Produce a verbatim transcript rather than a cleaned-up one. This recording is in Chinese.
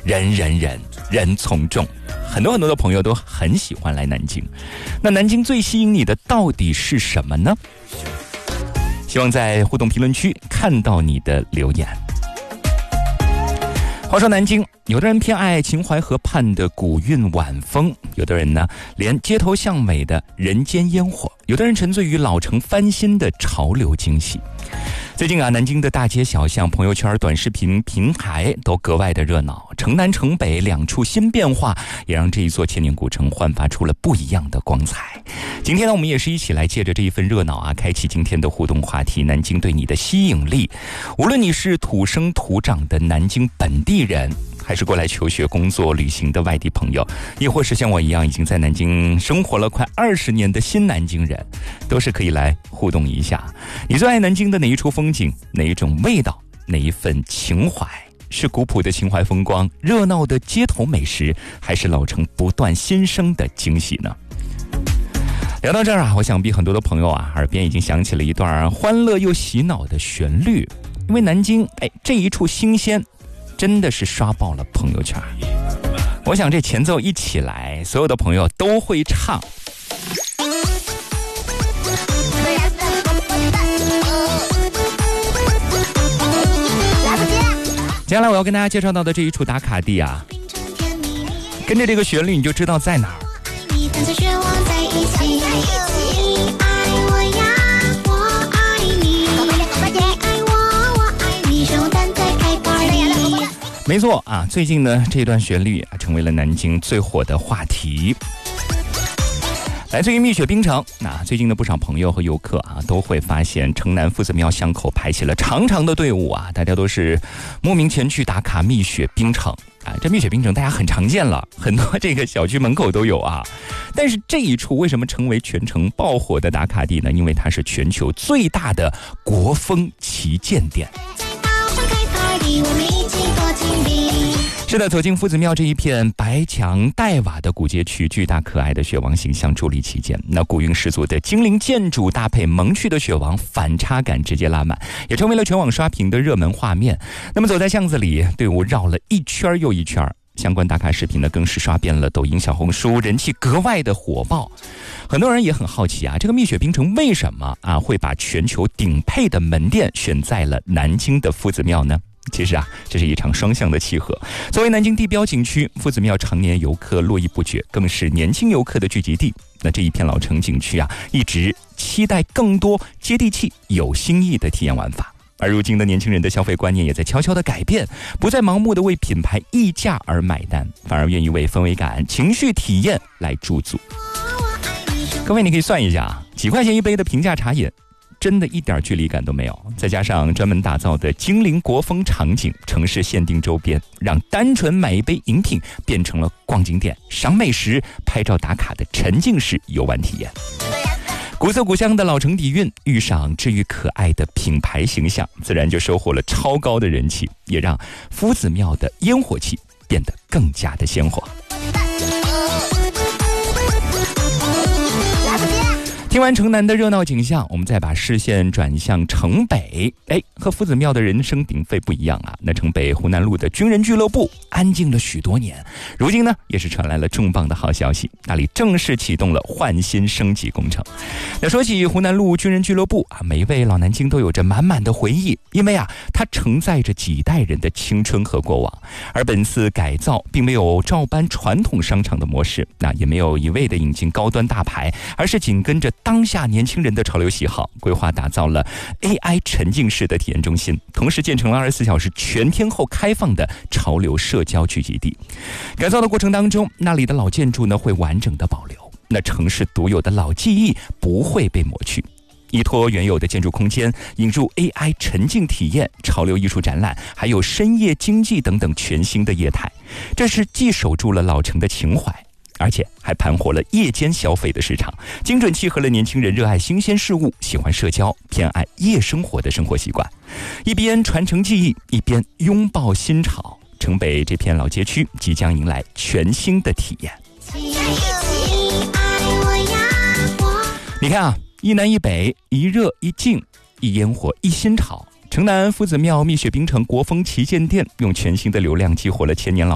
人人人人从众，很多很多的朋友都很喜欢来南京。那南京最吸引你的到底是什么呢？希望在互动评论区看到你的留言。话说南京，有的人偏爱秦淮河畔的古韵晚风，有的人呢连街头巷尾的人间烟火，有的人沉醉于老城翻新的潮流惊喜。最近啊，南京的大街小巷、朋友圈、短视频平台都格外的热闹，城南城北两处新变化，也让这一座千年古城焕发出了不一样的光彩。今天呢，我们也是一起来借着这一份热闹啊，开启今天的互动话题：南京对你的吸引力。无论你是土生土长的南京本地人，还是过来求学、工作、旅行的外地朋友，亦或是像我一样已经在南京生活了快二十年的新南京人，都是可以来互动一下。你最爱南京的哪一处风景，哪一种味道，哪一份情怀？是古朴的秦淮风光，热闹的街头美食，还是老城不断新生的惊喜呢？聊到这儿啊，我想必很多的朋友啊，耳边已经响起了一段欢乐又洗脑的旋律，因为南京，哎，这一处新鲜，真的是刷爆了朋友圈。我想这前奏一起来，所有的朋友都会唱。接下来我要跟大家介绍到的这一处打卡地啊，跟着这个旋律你就知道在哪儿。没错啊，最近呢这段旋律啊成为了南京最火的话题。来自于蜜雪冰城，那最近的不少朋友和游客啊都会发现城南夫子庙巷口排起了长长的队伍啊，大家都是慕名前去打卡蜜雪冰城啊。这蜜雪冰城大家很常见了，很多这个小区门口都有啊。但是这一处为什么成为全城爆火的打卡地呢？因为它是全球最大的国风旗舰店。是的，走进夫子庙这一片白墙黛瓦的古街区，巨大可爱的雪王形象伫立其间，那古韵十足的精灵建筑搭配萌趣的雪王，反差感直接拉满，也成为了全网刷屏的热门画面。那么走在巷子里，队伍绕了一圈又一圈，相关打卡视频呢更是刷遍了抖音、小红书，人气格外的火爆。很多人也很好奇啊，这个蜜雪冰城为什么啊会把全球顶配的门店选在了南京的夫子庙呢？其实啊，这是一场双向的契合。作为南京地标景区，夫子庙常年游客络绎不绝，更是年轻游客的聚集地。那这一片老城景区啊，一直期待更多接地气、有新意的体验玩法。而如今的年轻人的消费观念也在悄悄的改变，不再盲目的为品牌溢价而买单，反而愿意为氛围感、情绪体验来驻足。各位，你可以算一下啊，几块钱一杯的平价茶饮，真的一点距离感都没有，再加上专门打造的精灵国风场景、城市限定周边，让单纯买一杯饮品变成了逛景点、赏美食、拍照打卡的沉浸式游玩体验。古色古香的老城底蕴遇上治愈可爱的品牌形象，自然就收获了超高的人气，也让夫子庙的烟火气变得更加的鲜活。听完城南的热闹景象，我们再把视线转向城北。哎，和夫子庙的人声鼎沸不一样啊！那城北湖南路的军人俱乐部安静了许多年，如今呢，也是传来了重磅的好消息，那里正式启动了换新升级工程。那说起湖南路军人俱乐部啊，每一位老南京都有着满满的回忆，因为啊，它承载着几代人的青春和过往。而本次改造并没有照搬传统商场的模式，那也没有一味的引进高端大牌，而是紧跟着当下年轻人的潮流喜好，规划打造了 A I 沉浸式的体验中心，同时建成了二十四小时全天候开放的潮流社交聚集地。改造的过程当中，那里的老建筑呢会完整的保留，那城市独有的老记忆不会被抹去。依托原有的建筑空间，引入 A I 沉浸体验、潮流艺术展览，还有深夜经济等等全新的业态。这是既守住了老城的情怀，而且还盘活了夜间消费的市场，精准契合了年轻人热爱新鲜事物、喜欢社交、偏爱夜生活的生活习惯。一边传承技艺，一边拥抱新潮，城北这片老街区即将迎来全新的体验。你看啊，一南一北，一热一静，一烟火一新潮。城南夫子庙蜜雪冰城国风旗舰店用全新的流量激活了千年老